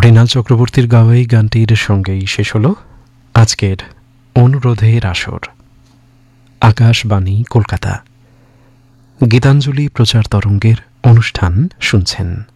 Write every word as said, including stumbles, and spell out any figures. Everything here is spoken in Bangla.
মৃণাল চক্রবর্তীর গাওয়া এই গানটির সঙ্গেই শেষ হল আজকের অনুরোধের আসর। আকাশবাণী কলকাতা গীতাঞ্জলি প্রচার তরঙ্গের অনুষ্ঠান শুনছেন।